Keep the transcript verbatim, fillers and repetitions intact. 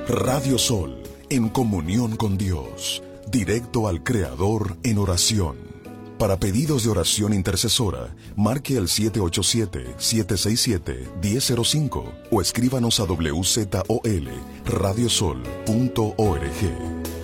Radio Sol, en comunión con Dios, directo al Creador en oración. Para pedidos de oración intercesora, marque el siete ocho siete, siete seis siete, uno cero cero cinco o escríbanos a w z o l radiosol punto org.